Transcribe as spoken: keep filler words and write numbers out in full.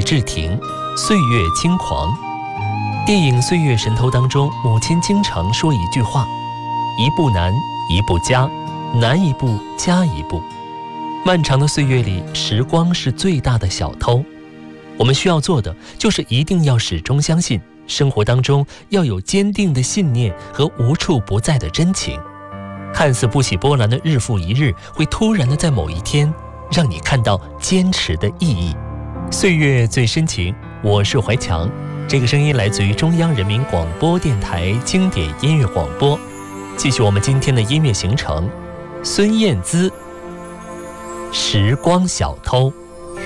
志廷，岁月轻狂。电影《岁月神偷》当中，母亲经常说一句话：一步难，一步加，难一步加一步。漫长的岁月里，时光是最大的小偷。我们需要做的，就是一定要始终相信，生活当中要有坚定的信念和无处不在的真情。看似不起波澜的日复一日，会突然的在某一天，让你看到坚持的意义。岁月最深情，我是怀强。这个声音来自于中央人民广播电台经典音乐广播。继续我们今天的音乐行程，孙燕姿《时光小偷》。